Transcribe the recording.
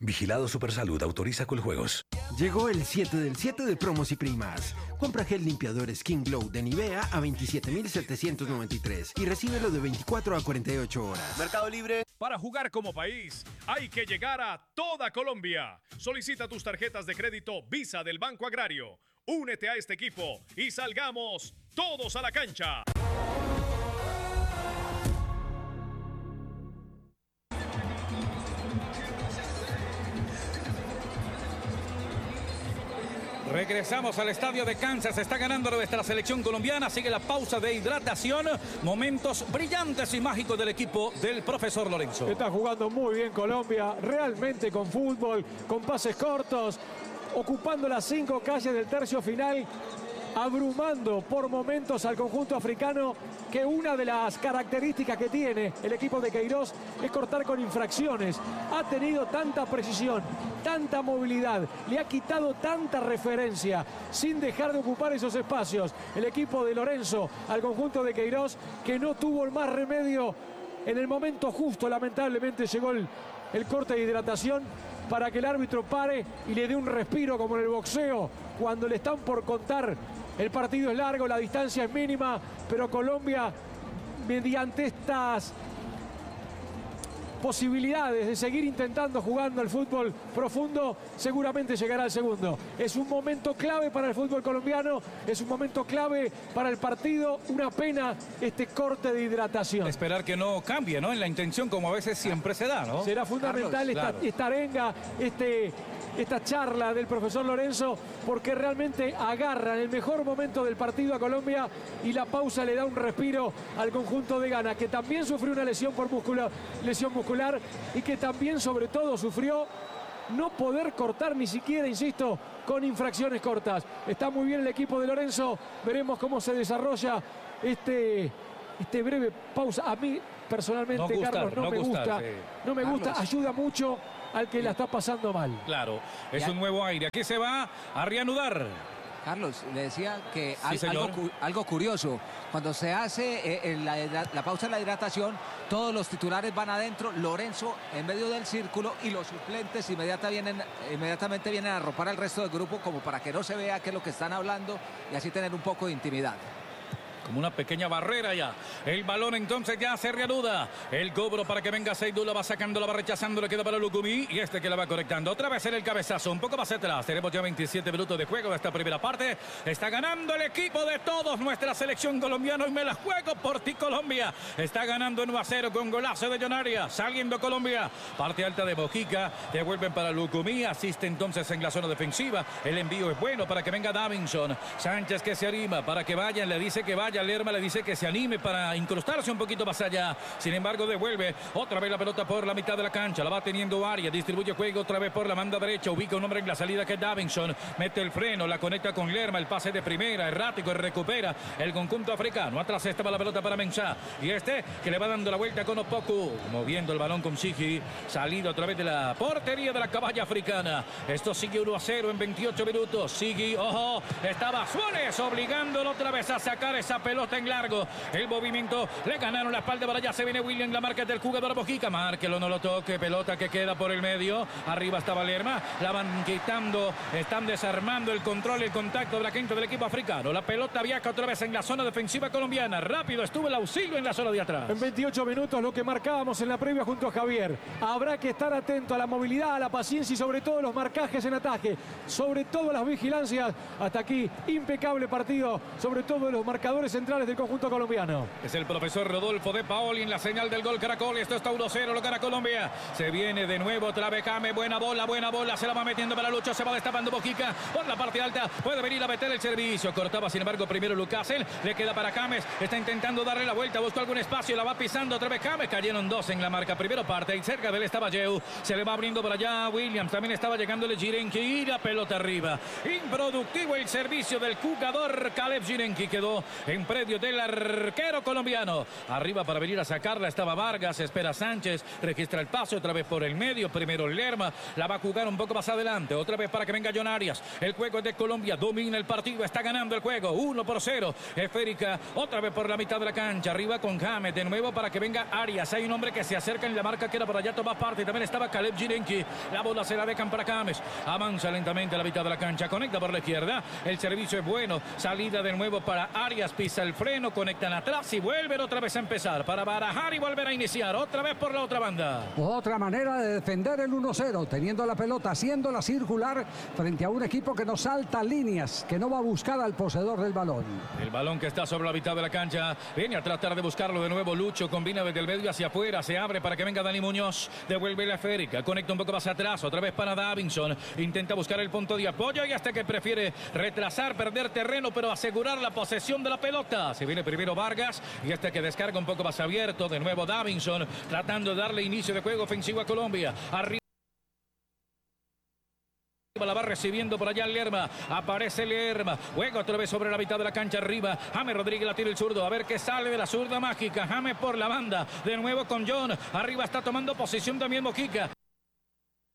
Vigilado Supersalud, autoriza Coljuegos. Llegó el 7 del 7 de promos y primas. Compra gel limpiador Skin Glow de Nivea a 27,793 y recíbelo de 24 a 48 horas. Mercado Libre. Para jugar como país, hay que llegar a toda Colombia. Solicita tus tarjetas de crédito Visa del Banco Agrario. Únete a este equipo y salgamos todos a la cancha. Regresamos al estadio de Kansas. Está ganando nuestra selección colombiana. Sigue la pausa de hidratación. Momentos brillantes y mágicos del equipo del profesor Lorenzo. Está jugando muy bien Colombia, realmente con fútbol, con pases cortos, ocupando las 5 calles del tercio final, abrumando por momentos al conjunto africano, que una de las características que tiene el equipo de Queiroz es cortar con infracciones. Ha tenido tanta precisión, tanta movilidad, le ha quitado tanta referencia sin dejar de ocupar esos espacios el equipo de Lorenzo al conjunto de Queiroz, que no tuvo el más remedio en el momento justo. Lamentablemente llegó el corte de hidratación para que el árbitro pare y le dé un respiro, como en el boxeo, cuando le están por contar. El partido es largo, la distancia es mínima, pero Colombia, mediante estas posibilidades de seguir intentando jugando el fútbol profundo, seguramente llegará al segundo. Es un momento clave para el fútbol colombiano, es un momento clave para el partido. Una pena este corte de hidratación. Esperar que no cambie, ¿no? En la intención, como a veces siempre se da, ¿no? Será fundamental, Carlos, esta arenga, esta charla del profesor Lorenzo, porque realmente agarra en el mejor momento del partido a Colombia, y la pausa le da un respiro al conjunto de Ghana, que también sufrió una lesión muscular y que también, sobre todo, sufrió no poder cortar ni siquiera, insisto, con infracciones cortas. Está muy bien el equipo de Lorenzo. Veremos cómo se desarrolla este breve pausa. A mí personalmente, Carlos, no me gusta, ayuda mucho al que la está pasando mal. Claro, es un nuevo aire. Aquí se va a reanudar. Carlos, le decía que Sí, algo curioso. Cuando se hace la pausa de la hidratación, todos los titulares van adentro, Lorenzo en medio del círculo, y los suplentes inmediatamente vienen a arropar al resto del grupo, como para que no se vea qué es lo que están hablando y así tener un poco de intimidad. Como una pequeña barrera ya. El balón entonces ya se reanuda. El cobro para que venga Seydou, la va sacando, la va rechazando, le queda para Lucumí, y que la va conectando. Otra vez en el cabezazo, un poco más atrás. Tenemos ya 27 minutos de juego de esta primera parte. Está ganando el equipo de todos, nuestra selección colombiana. Y me la juego por ti, Colombia. Está ganando 1-0 con golazo de John Arias. Saliendo Colombia. Parte alta de Mojica. Devuelven para Lucumí. Asiste entonces en la zona defensiva. El envío es bueno para que venga Davinson. Sánchez, que se anima para que vayan. Le dice que vaya. Lerma le dice que se anime para incrustarse un poquito más allá. Sin embargo, devuelve otra vez la pelota por la mitad de la cancha. La va teniendo Arias. Distribuye juego otra vez por la banda derecha. Ubica un hombre en la salida, que es Davinson. Mete el freno, la conecta con Lerma. El pase de primera, errático, y recupera el conjunto africano. Atrás estaba la pelota para Mensah. Y que le va dando la vuelta con Opoku. Moviendo el balón con Sigi. Salido a través de la portería de la caballa africana. Esto sigue 1-0 en 28 minutos. Sigi, ojo, estaba Suárez obligándolo otra vez a sacar esa pelota en largo. El movimiento, le ganaron la espalda para allá. Se viene William, la marca del jugador Mojica. Márquelo, no lo toque. Pelota que queda por el medio. Arriba estaba Lerma. La van quitando. Están desarmando el control, el contacto de la gente del equipo africano. La pelota viaja otra vez en la zona defensiva colombiana. Rápido estuvo el auxilio en la zona de atrás. En 28 minutos, lo que marcábamos en la previa junto a Javier. Habrá que estar atento a la movilidad, a la paciencia y sobre todo los marcajes en ataque. Sobre todo las vigilancias. Hasta aquí, impecable partido. Sobre todo de los marcadores centrales del conjunto colombiano. Es el profesor Rodolfo de Paoli en la señal del gol Caracol. Esto está 1-0, lo gana Colombia. Se viene de nuevo otra vez James. Buena bola. Se la va metiendo para Lucho. Se va destapando Mojica por la parte alta. Puede venir a meter el servicio. Cortaba, sin embargo, primero Lucasel. Le queda para James. Está intentando darle la vuelta. Buscó algún espacio. La va pisando otra vez James. Cayeron dos en la marca. Primero parte. Y cerca de él estaba Yeu. Se le va abriendo para allá Williams. También estaba llegándole Jirenki. Y la pelota arriba. Improductivo el servicio del jugador Caleb Jirenki. Quedó en en predio del arquero colombiano. Arriba para venir a sacarla estaba Vargas, espera Sánchez, registra el pase otra vez por el medio, primero Lerma, la va a jugar un poco más adelante, otra vez para que venga John Arias. El juego es de Colombia, domina el partido, está ganando el juego, 1-0. Esférica, otra vez por la mitad de la cancha, arriba con James, de nuevo para que venga Arias. Hay un hombre que se acerca en la marca, que era por allá, toma parte, también estaba Caleb Jirenki. La bola se la dejan para James, avanza lentamente a la mitad de la cancha, conecta por la izquierda, el servicio es bueno, salida de nuevo para Arias, pisa el freno, conectan atrás y vuelven otra vez a empezar para barajar y volver a iniciar, otra vez por la otra banda. Otra manera de defender el 1-0, teniendo la pelota, haciéndola circular frente a un equipo que no salta líneas, que no va a buscar al poseedor del balón. El balón que está sobre la mitad de la cancha, viene a tratar de buscarlo de nuevo Lucho, combina desde el medio hacia afuera, se abre para que venga Dani Muñoz, devuelve la esférica, conecta un poco más atrás, otra vez para Davinson, intenta buscar el punto de apoyo y hasta que prefiere retrasar, perder terreno, pero asegurar la posesión de la pelota. Se viene primero Vargas y este que descarga un poco más abierto, de nuevo Davinson, tratando de darle inicio de juego ofensivo a Colombia. Arriba la va recibiendo por allá Lerma, aparece Lerma, juega otra vez sobre la mitad de la cancha arriba, James Rodríguez la tira el zurdo, a ver qué sale de la zurda mágica, James por la banda, de nuevo con John, arriba está tomando posición también Mojica.